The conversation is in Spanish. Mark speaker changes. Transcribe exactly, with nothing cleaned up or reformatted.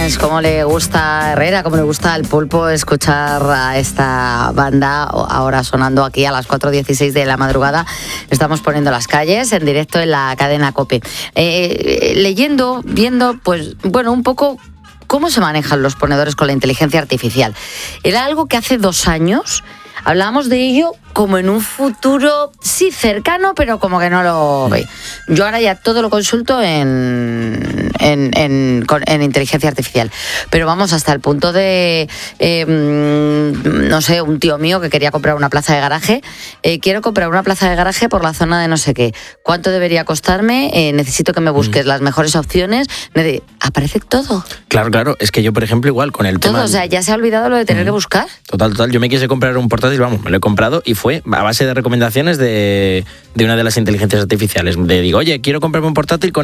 Speaker 1: viernes, cómo le gusta a Herrera, cómo le gusta al Pulpo escuchar a esta banda ahora sonando aquí a las cuatro dieciséis de la madrugada. Estamos poniendo Las Calles en directo en la cadena COPE. Eh, leyendo, viendo, pues, bueno, un poco cómo se manejan los ponedores con la inteligencia artificial. Era algo que hace dos años hablábamos de ello como en un futuro, sí, cercano, pero como que no lo ve. Yo ahora ya todo lo consulto en, en, en, en inteligencia artificial. Pero vamos, hasta el punto de, eh, no sé, un tío mío que quería comprar una plaza de garaje. Eh, quiero comprar una plaza de garaje por la zona de no sé qué. ¿Cuánto debería costarme? Eh, necesito que me busques mm. las mejores opciones. Aparece todo.
Speaker 2: Claro, claro. Es que yo, por ejemplo, igual con el
Speaker 1: todo,
Speaker 2: tema...
Speaker 1: o sea, ya se ha olvidado lo de tener mm. que buscar.
Speaker 2: Total, total. Yo me quise comprar un portátil, vamos, me lo he comprado y fue a base de recomendaciones de, de una de las inteligencias artificiales. Le digo, oye, quiero comprarme un portátil con